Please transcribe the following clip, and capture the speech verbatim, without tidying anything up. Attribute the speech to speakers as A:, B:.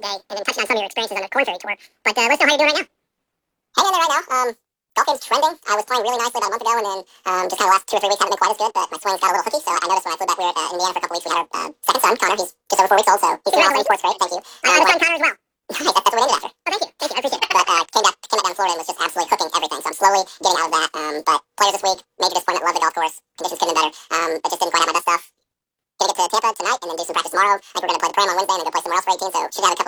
A: today and then touching on some of your experiences on the Corn Ferry Tour. But uh, let's know how you're doing right now.
B: Hanging in there right now. Um, golf game's trending. I was playing really nicely about a month ago, and then um, just kind of last two or three weeks haven't been quite as good, but my swing's got a little hooky, so I noticed when I flew back, we were uh, in Indiana for a couple weeks, we had our uh, second son, Connor. He's just over four weeks old, so he's doing awesome. Sports great. Thank you.
A: I have a son, Connor, as well.
B: Nice, that's, that's what we named it after.
A: Oh, thank you. Thank you. I appreciate it.
B: But uh, came back, came back down to Florida and was just absolutely cooking everything, so I'm slowly getting out of that. Um, but players this week, major disappointment, love the golf course. Conditions could have been better, um, but just didn't quite have my best stuff. Gonna get to Tampa tonight and then do some practice tomorrow. I think we're gonna play the Prem on Wednesday and then go play somewhere else for eighteen, so should have a couple